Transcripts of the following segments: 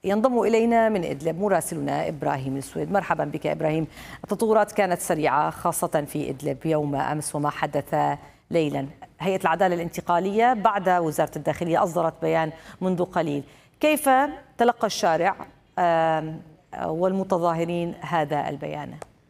ينضم إلينا من إدلب مراسلنا إبراهيم السويد. مرحبا بك إبراهيم. التطورات كانت سريعة خاصة في إدلب يوم أمس وما حدث ليلا. هيئة العدالة الانتقالية بعد وزارة الداخلية أصدرت بيان منذ قليل. كيف تلقى الشارع والمتظاهرين هذا البيان؟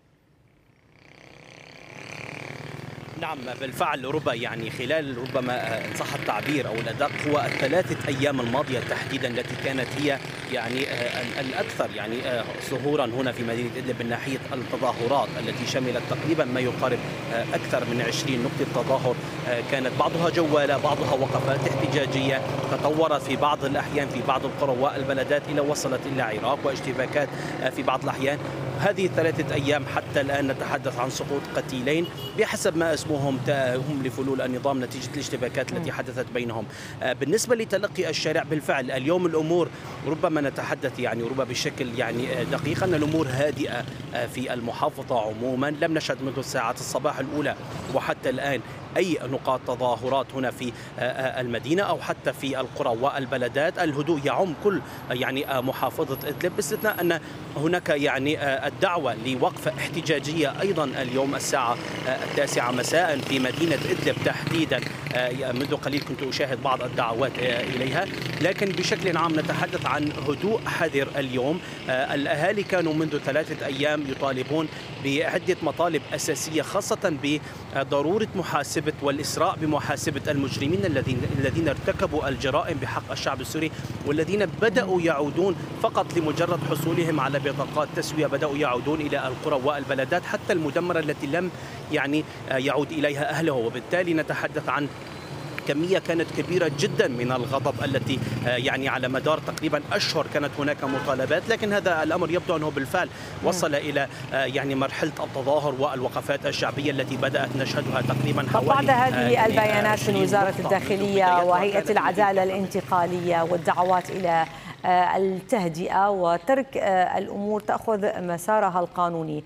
نعم بالفعل خلال ربما إن صح التعبير أو الأدق هو الثلاثة أيام الماضية تحديدا التي كانت هي الأكثر ظهورا هنا في مدينة إدلب من ناحية التظاهرات التي شملت تقريبا ما يقارب أكثر من 20 نقطة تظاهر، كانت بعضها جوالة بعضها وقفات احتجاجية تطورت في بعض الأحيان في بعض القرى والبلدات إلى وصلت إلى عراق واشتباكات في بعض الأحيان. هذه الثلاثة أيام حتى الآن نتحدث عن سقوط قتيلين بحسب ما اسمهم هم لفلول النظام نتيجة الاشتباكات التي حدثت بينهم. بالنسبة لتلقي الشارع بالفعل اليوم الأمور ربما نتحدث ربما بشكل دقيق أن الأمور هادئة في المحافظة عموما. لم نشهد منذ ساعات الصباح الأولى وحتى الآن أي نقاط تظاهرات هنا في المدينة أو حتى في القرى والبلدات. الهدوء يعم كل محافظة إدلب باستثناء أن هناك الدعوة لوقفة احتجاجية أيضا اليوم الساعة 9 مساء في مدينة إدلب تحديدا. منذ قليل كنت أشاهد بعض الدعوات إليها، لكن بشكل عام نتحدث عن هدوء حذر اليوم. الأهالي كانوا منذ 3 أيام يطالبون بعدة مطالب أساسية خاصة بضرورة محاسبة والإسراء بمحاسبة المجرمين الذين ارتكبوا الجرائم بحق الشعب السوري والذين بدأوا يعودون فقط لمجرد حصولهم على بطاقات تسوية، بدأوا يعودون إلى القرى والبلدات حتى المدمرة التي لم يعود إليها أهله. وبالتالي نتحدث عن كمية كانت كبيرة جدا من الغضب التي على مدار تقريبا أشهر كانت هناك مطالبات، لكن هذا الأمر يبدو أنه بالفعل وصل إلى مرحلة التظاهر والوقفات الشعبية التي بدأت نشهدها تقريبا حوالي. بعد هذه البيانات من وزارة الداخلية وهيئة العدالة الانتقالية والدعوات إلى التهدئة وترك الأمور تأخذ مسارها القانوني،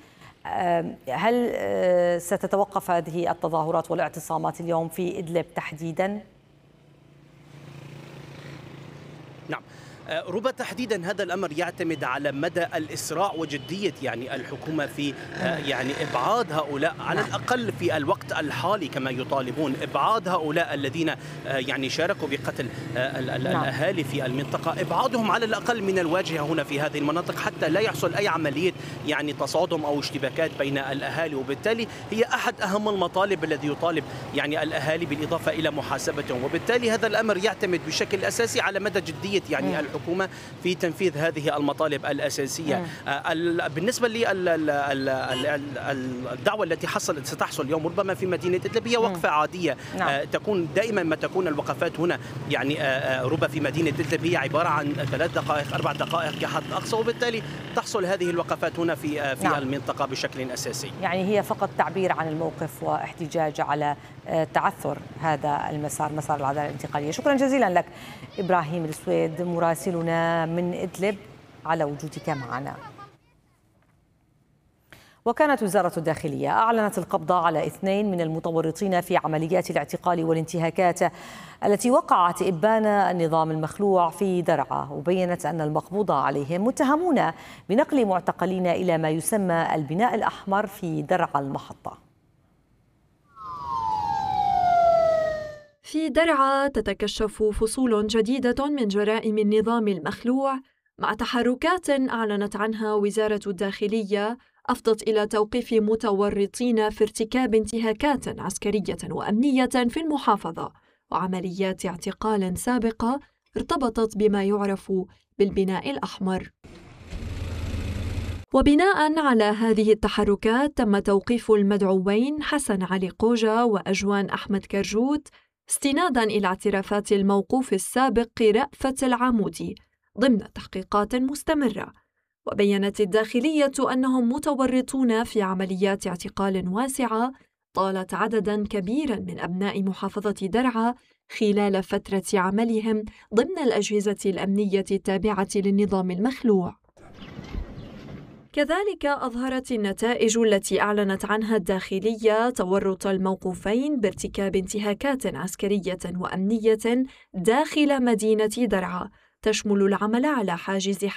هل ستتوقف هذه التظاهرات والاعتصامات اليوم في إدلب تحديداً؟ نعم ربما تحديدا هذا الأمر يعتمد على مدى الإسراع وجدية الحكومة في إبعاد هؤلاء على الأقل في الوقت الحالي كما يطالبون، إبعاد هؤلاء الذين شاركوا بقتل الأهالي في المنطقة، إبعادهم على الأقل من الواجهة هنا في هذه المناطق حتى لا يحصل أي عملية تصادم أو اشتباكات بين الأهالي. وبالتالي هي أحد أهم المطالب الذي يطالب الأهالي بالإضافة إلى محاسبتهم. وبالتالي هذا الأمر يعتمد بشكل أساسي على مدى جدية الحكومة في تنفيذ هذه المطالب الأساسية. بالنسبة للدعوة التي ستحصل اليوم ربما في مدينة إدلب هي وقفة عادية. تكون دائما ما تكون الوقفات هنا ربما في مدينة إدلب هي عبارة عن 3 دقائق 4 دقائق كحد أقصى، وبالتالي تحصل هذه الوقفات هنا في المنطقة بشكل أساسي. هي فقط تعبير عن الموقف واحتجاج على تعثر هذا المسار، مسار العدالة الانتقالية. شكرا جزيلا لك إبراهيم السويد مراسلنا من إدلب على وجودك معنا. وكانت وزارة الداخلية أعلنت القبض على 2 من المتورطين في عمليات الاعتقال والانتهاكات التي وقعت إبان النظام المخلوع في درعا، وبينت أن المقبوض عليهم متهمون بنقل معتقلين إلى ما يسمى البناء الأحمر في درعا المحطة. في درعا تتكشف فصول جديدة من جرائم النظام المخلوع مع تحركات أعلنت عنها وزارة الداخلية أفضت إلى توقيف متورطين في ارتكاب انتهاكات عسكرية وأمنية في المحافظة وعمليات اعتقال سابقة ارتبطت بما يعرف بالبناء الأحمر. وبناء على هذه التحركات تم توقيف المدعوين حسن علي قوجة وأجوان أحمد كرجوت استناداً إلى اعترافات الموقوف السابق رأفت العامودي ضمن تحقيقات مستمرة. وبيّنت الداخلية أنهم متورطون في عمليات اعتقال واسعة طالت عدداً كبيراً من أبناء محافظة درعا خلال فترة عملهم ضمن الأجهزة الأمنية التابعة للنظام المخلوع. كذلك أظهرت النتائج التي أعلنت عنها الداخلية تورط الموقوفين بارتكاب انتهاكات عسكرية وأمنية داخل مدينة درعا تشمل العمل على حاجز